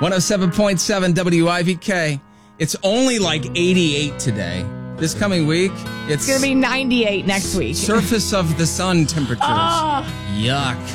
107.7 WIVK. It's only like 88 today. This coming week, It's going to be 98 next week. surface of the sun temperatures. Oh. Yuck.